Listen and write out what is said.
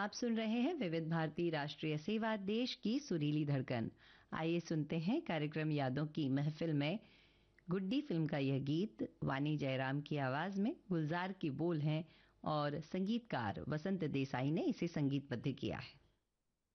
आप सुन रहे हैं विविध भारती राष्ट्रीय सेवा, देश की सुरीली धड़कन। आइए सुनते हैं कार्यक्रम यादों की महफिल में गुड्डी फिल्म का यह गीत। वानी जयराम की आवाज में, गुलजार की बोल हैं और संगीतकार वसंत देसाई ने इसे संगीतबद्ध किया है।